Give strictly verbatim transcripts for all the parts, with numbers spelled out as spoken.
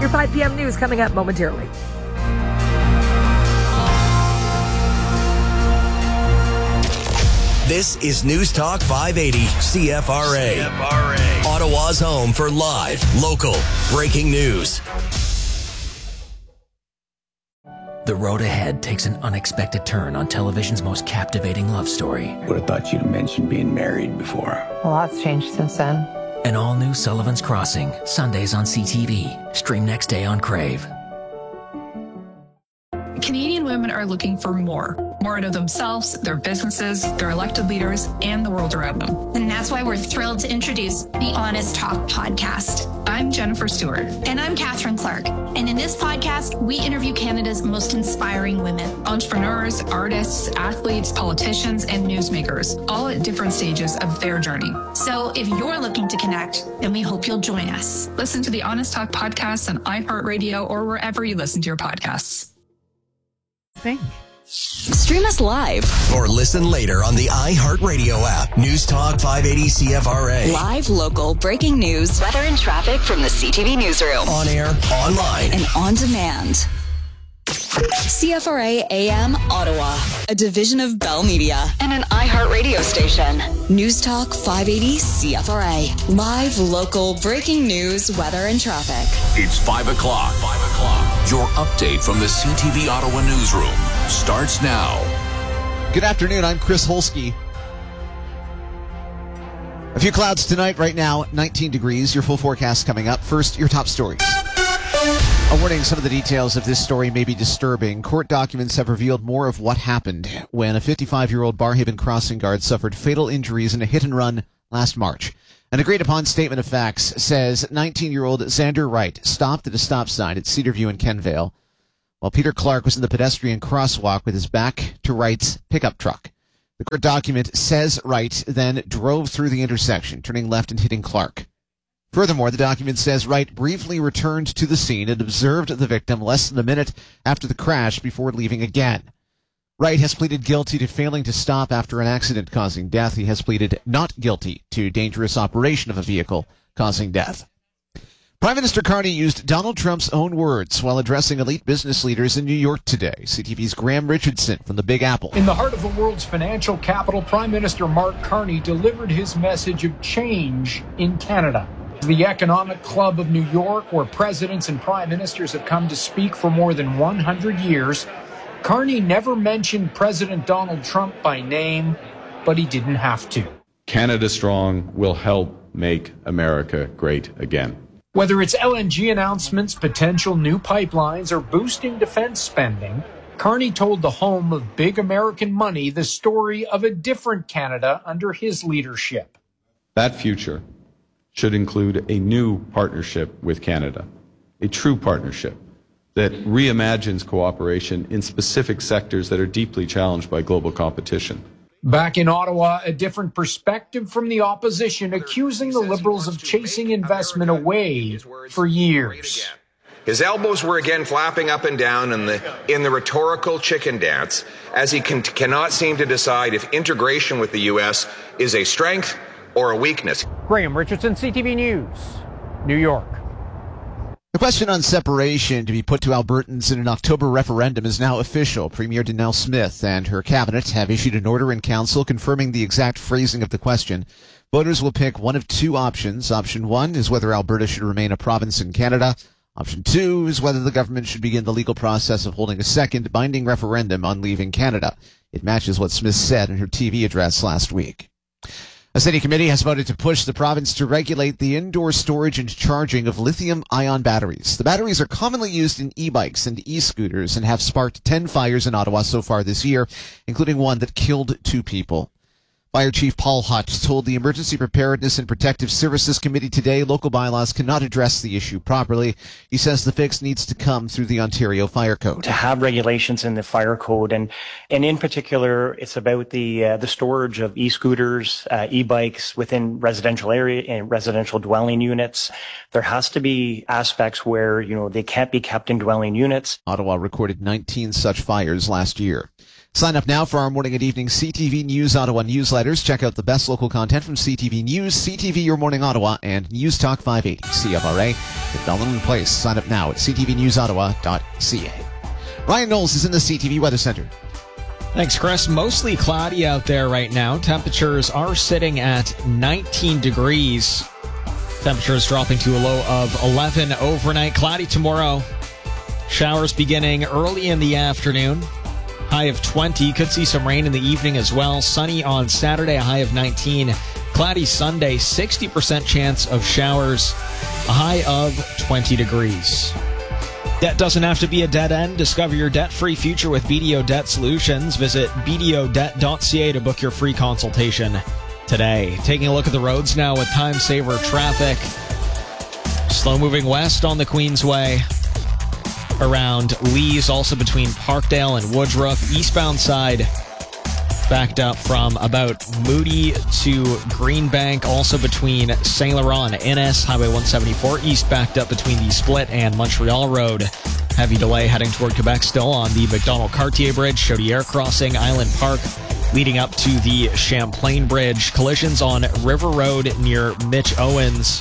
Your five p.m. news coming up momentarily. This is News Talk five eighty C F R A. C F R A. Ottawa's home for live, local, breaking news. The road ahead takes an unexpected turn on television's most captivating love story. Would have thought you'd have mentioned being married before. A lot's changed since then. An all-new Sullivan's Crossing, Sundays on C T V. Stream next day on Crave. Canadian women are looking for more. More out of themselves, their businesses, their elected leaders, and the world around them. And that's why we're thrilled to introduce the Honest Talk podcast. I'm Jennifer Stewart. And I'm Catherine Clark. And in this podcast, we interview Canada's most inspiring women. Entrepreneurs, artists, athletes, politicians, and newsmakers, all at different stages of their journey. So if you're looking to connect, then we hope you'll join us. Listen to the Honest Talk podcast on iHeartRadio or wherever you listen to your podcasts. Think. Stream us live or listen later on the iHeartRadio app. News Talk five eighty C F R A. Live, local, breaking news, weather and traffic from the C T V newsroom. On air, online, and on demand. C F R A A M Ottawa, a division of Bell Media and an iHeartRadio station. News Talk five eighty C F R A. Live, local, breaking news, weather and traffic. It's five o'clock. five o'clock. Your update from the C T V Ottawa newsroom starts now. Good afternoon. I'm Chris Holsky. A few clouds tonight. Right now, nineteen degrees. Your full forecast coming up. First, your top stories. A warning, some of the details of this story may be disturbing. Court documents have revealed more of what happened when a fifty-five-year-old Barrhaven crossing guard suffered fatal injuries in a hit-and-run last March. An agreed-upon statement of facts says nineteen-year-old Xander Wright stopped at a stop sign at Cedarview and Kenvale while Peter Clark was in the pedestrian crosswalk with his back to Wright's pickup truck. The court document says Wright then drove through the intersection, turning left and hitting Clark. Furthermore, the document says Wright briefly returned to the scene and observed the victim less than a minute after the crash before leaving again. Wright has pleaded guilty to failing to stop after an accident causing death. He has pleaded not guilty to dangerous operation of a vehicle causing death. Prime Minister Carney used Donald Trump's own words while addressing elite business leaders in New York today. C T V's Graham Richardson from the Big Apple. In the heart of the world's financial capital, Prime Minister Mark Carney delivered his message of change in Canada. The Economic Club of New York, where presidents and prime ministers have come to speak for more than one hundred years, Carney never mentioned President Donald Trump by name, but he didn't have to. Canada Strong will help make America great again. Whether it's L N G announcements, potential new pipelines, or boosting defense spending, Carney told the home of big American money the story of a different Canada under his leadership. That future should include a new partnership with Canada, a true partnership that reimagines cooperation in specific sectors that are deeply challenged by global competition. Back in Ottawa, a different perspective from the opposition, accusing the Liberals of chasing investment away for years. His elbows were again flapping up and down in the in the rhetorical chicken dance as he can, cannot seem to decide if integration with the U S is a strength or a weakness. Graham Richardson, C T V News, New York. The question on separation to be put to Albertans in an October referendum is now official. Premier Danelle Smith and her cabinet have issued an order in council confirming the exact phrasing of the question. Voters will pick one of two options. Option one is whether Alberta should remain a province in Canada. Option two is whether the government should begin the legal process of holding a second binding referendum on leaving Canada. It matches what Smith said in her T V address last week. A city committee has voted to push the province to regulate the indoor storage and charging of lithium-ion batteries. The batteries are commonly used in e-bikes and e-scooters and have sparked ten fires in Ottawa so far this year, including one that killed two people. Fire Chief Paul Hutt told the Emergency Preparedness and Protective Services Committee today local bylaws cannot address the issue properly. He says the fix needs to come through the Ontario Fire Code. To have regulations in the fire code, and and in particular, it's about the uh, the storage of e-scooters, uh, e-bikes within residential area and residential dwelling units. There has to be aspects where, you know, they can't be kept in dwelling units. Ottawa recorded nineteen such fires last year. Sign up now for our morning and evening C T V News Ottawa newsletters. Check out the best local content from C T V News, C T V Your Morning Ottawa, and News Talk five eighty C F R A. Get Bellman in place. Sign up now at c t v news ottawa dot c a. Ryan Knowles is in the C T V Weather Center. Thanks, Chris. Mostly cloudy out there right now. Temperatures are sitting at nineteen degrees. Temperatures dropping to a low of eleven overnight. Cloudy tomorrow. Showers beginning early in the afternoon. High of twenty. Could see some rain in the evening as well. Sunny on Saturday, a high of nineteen. Cloudy Sunday, sixty percent chance of showers. A high of twenty degrees. Debt doesn't have to be a dead end. Discover your debt-free future with B D O Debt Solutions. Visit b d o debt dot c a to book your free consultation today. Taking a look at the roads now with time-saver traffic. Slow-moving west on the Queensway. Around Lees, also between Parkdale and Woodruff. Eastbound side backed up from about Moody to Greenbank, also between Saint Laurent and Innes. Highway one seventy-four east backed up between the Split and Montreal Road. Heavy delay heading toward Quebec still on the Macdonald-Cartier Bridge, Chaudière Crossing, Island Park, leading up to the Champlain Bridge. Collisions on River Road near Mitch Owens.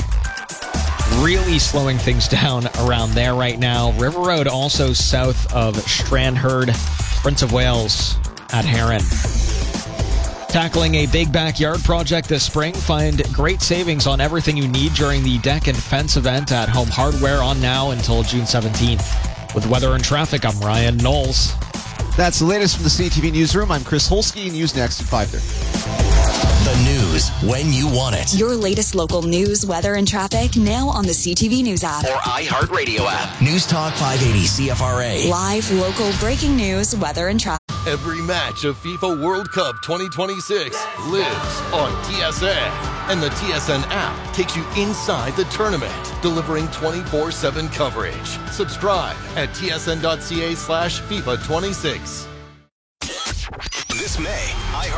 Really slowing things down around there right now. River Road also south of Stranraer, Prince of Wales at Heron. Tackling a big backyard project this spring, find great savings on everything you need during the deck and fence event at Home Hardware on now until June seventeenth. With weather and traffic, I'm Ryan Knowles. That's the latest from the C T V Newsroom. I'm Chris Holsky. News next at five thirty. The news when you want it. Your latest local news, weather, and traffic now on the C T V News app. Or iHeartRadio app. News Talk five eighty C F R A. Live, local, breaking news, weather, and traffic. Every match of FIFA World Cup twenty twenty-six lives on T S N. And the T S N app takes you inside the tournament, delivering twenty-four seven coverage. Subscribe at t s n dot c a slash FIFA twenty-six. This May,